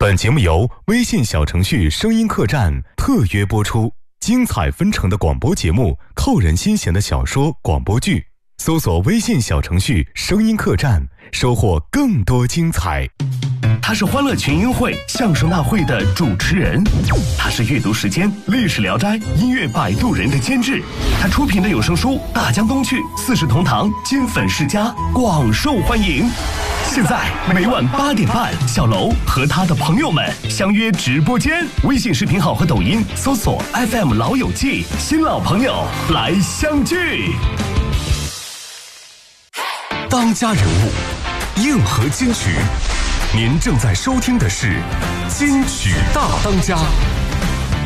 本节目由微信小程序声音客栈特约播出，精彩纷呈的广播节目，扣人心弦的小说广播剧，搜索微信小程序声音客栈，收获更多精彩。 他是欢乐群英会相声大会的主持人，他是阅读时间历史聊斋音乐摆渡人的监制，他出品的有声书《大江东去》《四世同堂》金粉世家广受欢迎。现在每晚8点半，小楼和他的朋友们相约直播间，微信视频号和抖音搜索 FM 老友记，新老朋友来相聚。 当家人物，硬核金曲，您正在收听的是金曲大当家。